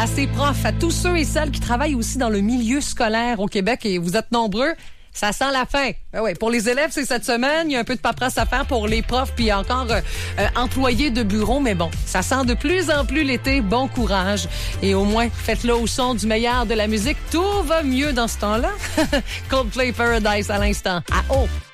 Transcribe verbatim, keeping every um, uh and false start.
à ses profs, à tous ceux et celles qui travaillent aussi dans le milieu scolaire au Québec, et vous êtes nombreux. Ça sent la fin. Ben ouais, pour les élèves, c'est cette semaine. Il y a un peu de paperasse à faire pour les profs, puis encore euh, euh, employés de bureau. Mais bon, ça sent de plus en plus l'été. Bon courage. Et au moins, faites-le au son du meilleur de la musique. Tout va mieux dans ce temps-là. Coldplay Paradise à l'instant. À haut.